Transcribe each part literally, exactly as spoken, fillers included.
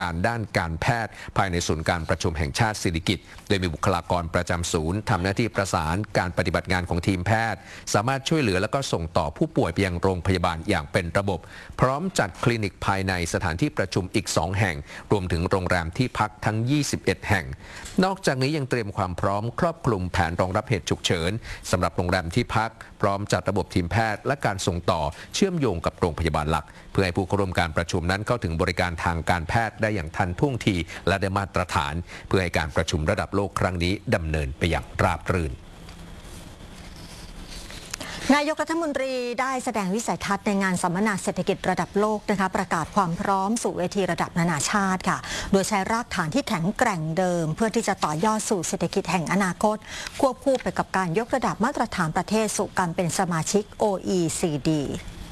การด้านการแพทย์ภายในศูนย์การประชุมแห่งชาติสิริกิติ์โดยมีบุคลากรประจำศูนย์ทำหน้าที่ประสานการปฏิบัติงานของทีมแพทย์สามารถช่วยเหลือและก็ส่งต่อผู้ป่วยไปยังโรงพยาบาลอย่างเป็นระบบพร้อมจัดคลินิกภายในสถานที่ประชุมอีกสองแห่งรวมถึงโรงแรมที่พักทั้งยี่สิบเอ็ดแห่งนอกจากนี้ยังเตรียมความพร้อมครอบคลุมแผนรองรับเหตุฉุกเฉินสำหรับโรงแรมที่พักพร้อมจัดระบบทีมแพทย์และการส่งต่อเชื่อมโยงกับโรงพยาบาลหลักเพื่อให้ผู้เข้าร่วมการประชุมนั้นเข้าถึงบริการทางการแพทย์ได้อย่างทันท่วงทีและได้มาตรฐานเพื่อให้การประชุมระดับโลกครั้งนี้ดำเนินไปอย่างราบรื่นนายกรัฐมนตรีได้แสดงวิสัยทัศน์ในงานสัมมนาเศรษฐกิจระดับโลกนะคะประกาศความพร้อมสู่เวทีระดับนานาชาติค่ะโดยใช้รากฐานที่แข็งแกร่งเดิมเพื่อที่จะต่อยอดสู่เศรษฐกิจแห่งอนาคตควบคู่ไปกับการยกระดับมาตรฐานประเทศสู่การเป็นสมาชิก โอ อี ซี ดี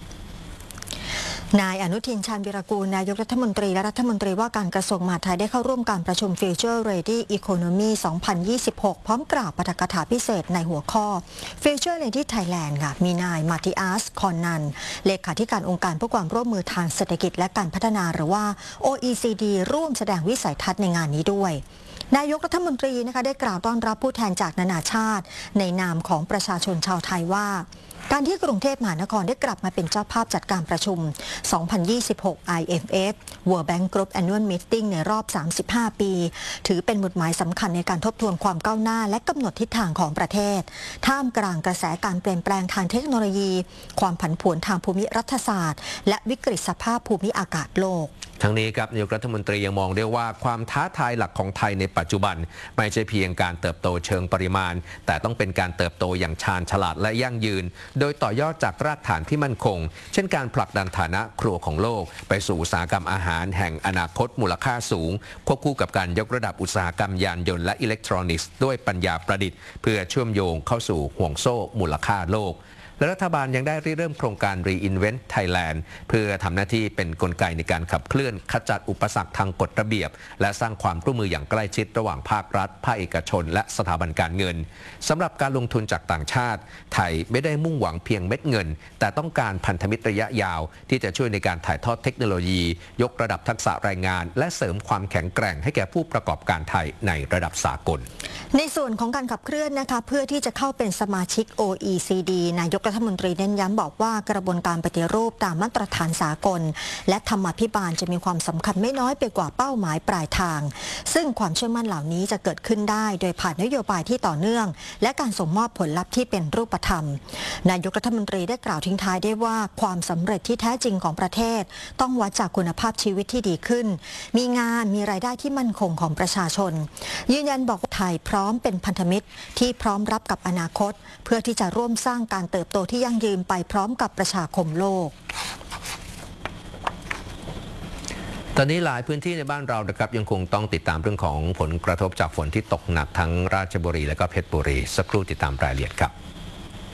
นายอนุทินชาญวิรากูลนายกรัฐมนตรีและรัฐมนตรีว่าการกระทรวงมหาดไทยได้เข้าร่วมการประชุม Future Ready Economy สองพันยี่สิบหก พร้อมกล่าวปาฐกถาพิเศษในหัวข้อ Future Ready Thailand ค่ะมีนายมาติอัส คอนนันเลขาธิการองค์การเพื่อความร่วมมือทางเศรษฐกิจและการพัฒนาหรือว่า โอ อี ซี ดี ร่วมแสดงวิสัยทัศน์ในงานนี้ด้วยนายกรัฐมนตรีนะคะได้กล่าวต้อนรับผู้แทนจากนานาชาติในนามของประชาชนชาวไทยว่าการที่กรุงเทพมหานครได้กลับมาเป็นเจ้าภาพจัดการประชุม สองพันยี่สิบหก ไอ เอ็ม เอฟ World Bank Group Annual Meeting ในรอบ สามสิบห้า ปี ถือเป็นหมุดหมายสำคัญในการทบทวนความก้าวหน้าและกำหนดทิศทางของประเทศท่ามกลางกระแสการเปลี่ยนแปลงทางเทคโนโลยีความผันผวนทางภูมิรัฐศาสตร์และวิกฤตสภาพภูมิอากาศโลกทั้งนี้ครับนายกรัฐมนตรียังมองได้ว่าความท้าทายหลักของไทยในปัจจุบันไม่ใช่เพียงการเติบโตเชิงปริมาณแต่ต้องเป็นการเติบโตอย่างชาญฉลาดและยั่งยืนโดยต่อยอดจากรากฐานที่มั่นคงเช่นการผลักดันฐานะครัวของโลกไปสู่อุตสาหกรรมอาหารแห่งอนาคตมูลค่าสูงควบคู่กับการยกระดับอุตสาหกรรมยานยนต์และอิเล็กทรอนิกส์ด้วยปัญญาประดิษฐ์เพื่อเชื่อมโยงเข้าสู่ห่วงโซ่มูลค่าโลกและรัฐบาลยังได้ริเริ่มโครงการ Reinvent Thailand เพื่อทำหน้าที่เป็นกลไกในการขับเคลื่อนขจัดอุปสรรคทางกฎระเบียบและสร้างความร่วมมืออย่างใกล้ชิดระหว่างภาครัฐภาคเอกชนและสถาบันการเงินสำหรับการลงทุนจากต่างชาติไทยไม่ได้มุ่งหวังเพียงเม็ดเงินแต่ต้องการพันธมิตรระยะยาวที่จะช่วยในการถ่ายทอดเทคโนโลยียกระดับทักษะแรงงานและเสริมความแข็งแกร่งให้แก่ผู้ประกอบการไทยในระดับสากลในส่วนของการขับเคลื่อนนะคะเพื่อที่จะเข้าเป็นสมาชิก โอ อี ซี ดี นายกรัฐมนตรีเน้นย้ำบอกว่ากระบวนการปฏิรูปตามมาตรฐานสากลและธรรมาภิบาลจะมีความสำคัญไม่น้อยไปกว่าเป้าหมายปลายทางซึ่งความเชื่อมั่นเหล่านี้จะเกิดขึ้นได้โดยผ่านนโยบายที่ต่อเนื่องและการส่งมอบผลลัพธ์ที่เป็นรูปธรรมนายกรัฐมนตรีได้กล่าวทิ้งท้ายได้ว่าความสำเร็จที่แท้จริงของประเทศต้องวัดจากคุณภาพชีวิตที่ดีขึ้นมีงานมีรายได้ที่มั่นคงของประชาชนยืนยันบอกว่าไทยพร้อมเป็นพันธมิตรที่พร้อมรับกับอนาคตเพื่อที่จะร่วมสร้างการเติบโตที่ยั่งยืนไปพร้อมกับประชาคมโลกตอนนี้หลายพื้นที่ในบ้านเรานะครับยังคงต้องติดตามเรื่องของผลกระทบจากฝนที่ตกหนักทั้งราชบุรีและก็เพชรบุรีสักครู่ติดตามรายละเอียดครับ